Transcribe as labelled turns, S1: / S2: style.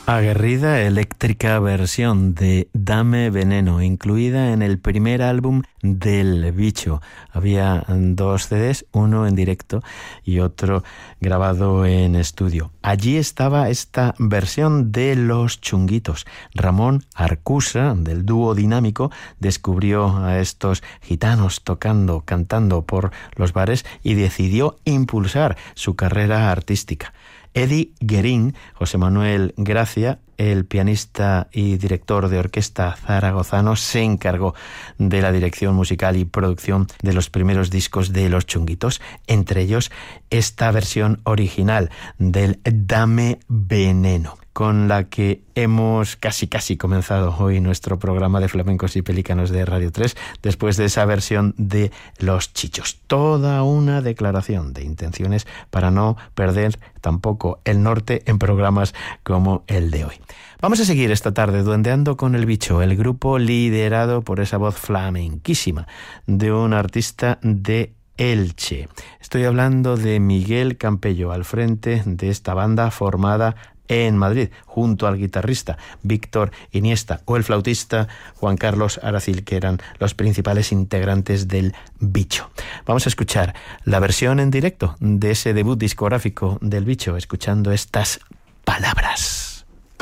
S1: Aguerrida eléctrica versión de Dame Veneno, incluida en el primer álbum del Bicho. Había 2 CDs, uno en directo y otro grabado en estudio. Allí estaba esta versión de Los Chunguitos. Ramón Arcusa, del dúo Dinámico, descubrió a estos gitanos tocando, cantando por los bares y decidió impulsar su carrera artística. Eddie Guerín, José Manuel Gracia, el pianista y director de orquesta zaragozano, se encargó de la dirección musical y producción de los primeros discos de Los Chunguitos, entre ellos esta versión original del Dame Veneno, con la que hemos casi comenzado hoy nuestro programa de flamencos y pelícanos de Radio 3, después de esa versión de Los Chichos. Toda una declaración de intenciones para no perder tampoco el norte en programas como el de hoy. Vamos a seguir esta tarde duendeando con El Bicho, el grupo liderado por esa voz flamenquísima de un artista de Elche. Estoy hablando de Miguel Campello, al frente de esta banda formada en Madrid, junto al guitarrista Víctor Iniesta o el flautista Juan Carlos Aracil, que eran los principales integrantes del Bicho. Vamos a escuchar la versión en directo de ese debut discográfico del Bicho, escuchando estas palabras.